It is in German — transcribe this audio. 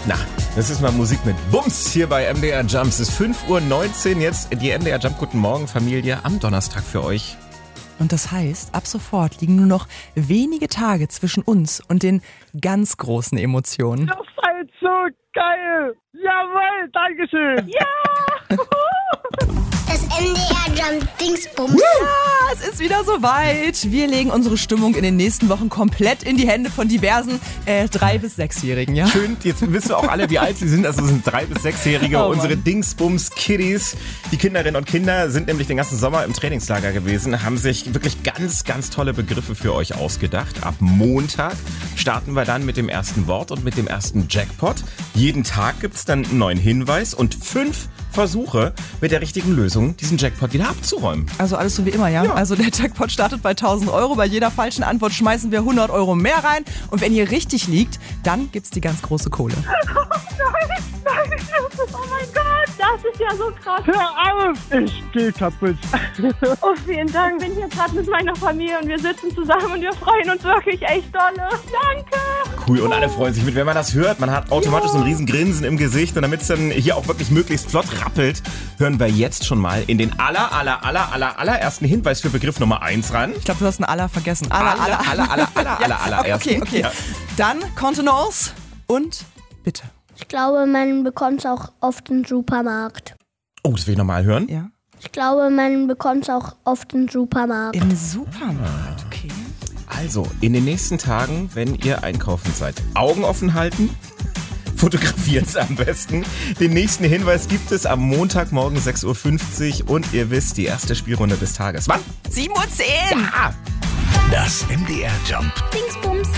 Na, das ist mal Musik mit Bums hier bei MDR Jump. Es ist 5:19 Uhr jetzt. Die MDR Jump Guten Morgen Familie am Donnerstag für euch. Und das heißt, ab sofort liegen nur noch wenige Tage zwischen uns und den ganz großen Emotionen. Ihr seid so geil! Jawohl, Dankeschön! Ja! Das MDR Jump Dingsbums. Ja, es ist wieder soweit. Wir legen unsere Stimmung in den nächsten Wochen komplett in die Hände von diversen 3- bis 6-Jährigen. Ja? Schön, jetzt wissen wir auch alle, wie alt sie sind. Also es sind 3- bis 6-Jährige, Oh, unsere Mann. Dingsbums-Kiddies. Die Kinderinnen und Kinder sind nämlich den ganzen Sommer im Trainingslager gewesen, haben sich wirklich ganz, ganz tolle Begriffe für euch ausgedacht. Ab Montag starten wir dann mit dem ersten Wort und mit dem ersten Jackpot. Jeden Tag gibt's dann einen neuen Hinweis und 5 Versuche mit der richtigen Lösung, diesen Jackpot wieder abzuräumen. Also alles so wie immer, ja? Also der Jackpot startet bei 1.000 Euro. Bei jeder falschen Antwort schmeißen wir 100 Euro mehr rein. Und wenn ihr richtig liegt, dann gibt's die ganz große Kohle. Nein, oh mein Gott, das ist ja so krass. Hör auf! Ich geh kaputt. Oh, vielen Dank. Ich bin hier gerade mit meiner Familie und wir sitzen zusammen und wir freuen uns wirklich echt dolle. Danke. Cool, und alle freuen sich mit. Wenn man das hört, man hat automatisch so ein riesen Grinsen im Gesicht. Und damit es dann hier auch wirklich möglichst flott rappelt, hören wir jetzt schon mal in den allerersten Hinweis für Begriff Nummer 1 ran. Ich glaube, du hast einen aller vergessen. Allerersten. Okay. Ja. Dann Kontenance und bitte. Ich glaube, man bekommt es auch oft im Supermarkt. Oh, das will ich nochmal hören. Ja. Ich glaube, man bekommt es auch oft im Supermarkt. Im Supermarkt, okay. Also, in den nächsten Tagen, wenn ihr einkaufen seid, Augen offen halten, fotografiert es am besten. Den nächsten Hinweis gibt es am Montagmorgen 6:50 Uhr und ihr wisst, die erste Spielrunde des Tages. Wann? 7:10 Uhr. Ja! Das MDR Jump Dingsbums.